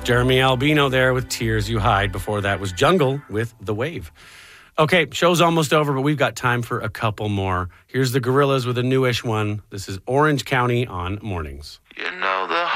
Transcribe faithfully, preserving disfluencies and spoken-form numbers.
Jeremy Albino there with Tears You Hide. Before that was Jungle with The Wave. Okay, show's almost over, but we've got time for a couple more. Here's the Gorillaz with a newish one. This is Orange County on Mornings. You know the